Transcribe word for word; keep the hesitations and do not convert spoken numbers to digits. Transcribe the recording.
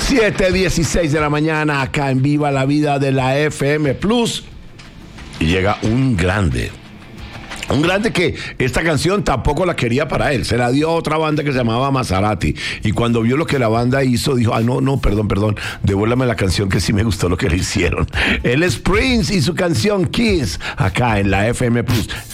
siete dieciséis de la mañana, acá en Viva la Vida de la F M Plus. Y llega un grande. Un grande que esta canción tampoco la quería para él. Se la dio a otra banda que se llamaba Maserati. Y cuando vio lo que la banda hizo, dijo, ah, no, no, perdón, perdón. Devuélvame la canción que sí me gustó lo que le hicieron. Él es Prince y su canción Kiss, acá en la F M Plus.